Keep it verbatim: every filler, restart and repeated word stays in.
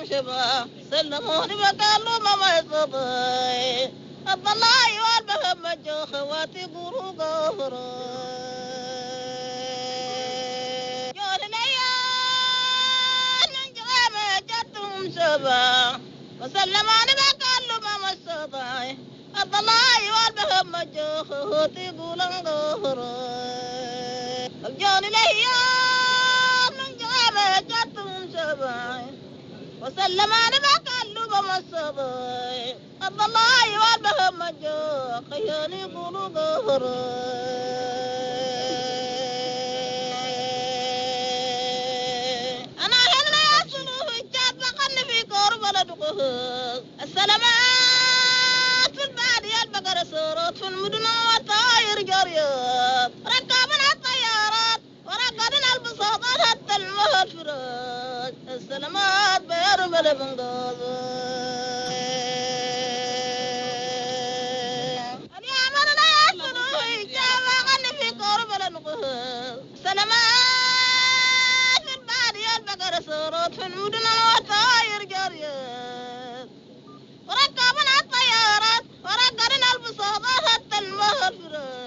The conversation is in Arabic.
شبا سلموني بقالوا ما يصبي الضلاي والبهم الجو خواتي قرو قهري وسلماني بقالوا ما مصداي الضلاي والبهم مجوخ تقولن قهري الجوني ليام من جامع جاتهم شباي وسلماني بقالوا ما مصداي الضلاي والبهم مجوخ يقولوا قهري السلامات في البادية البقرة سورات في المدن والطاير جريات ركبنا الطيارات وركبنا البساطات حتى المهد فراج السلامات بيرمل بنقاذ اليوم أنا يسلوه جامع غني في قرب النقاذ السلامات في البادية البقرة سورات في المدن والطاير